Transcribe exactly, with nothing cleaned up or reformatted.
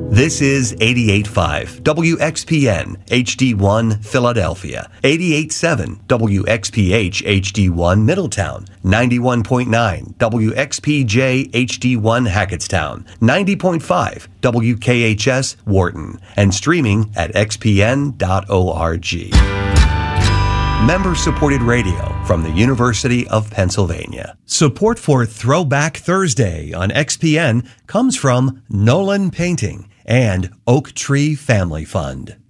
This is eighty-eight point five W X P N H D one Philadelphia, eighty-eight point seven W X P H H D one Middletown, ninety-one point nine W X P J H D one Hackettstown, ninety point five W K H S Wharton, and streaming at x p n dot org. Member-supported radio from the University of Pennsylvania. Support for Throwback Thursday on X P N comes from Nolan Painting and Oak Tree Family Fund.